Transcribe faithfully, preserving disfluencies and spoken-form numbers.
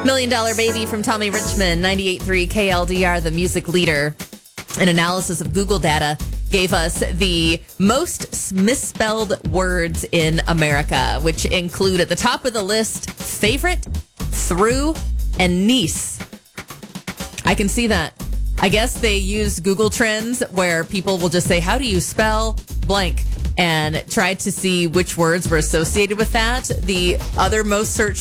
Million Dollar Baby from Tommy Richmond, ninety-eight point three K L D R, the music leader. An analysis of Google data gave us the most misspelled words in America, which include at the top of the list, favorite, through, and niece. I can see that. I guess they use Google Trends where people will just say, how do you spell blank? And try to see which words were associated with that. The other most searched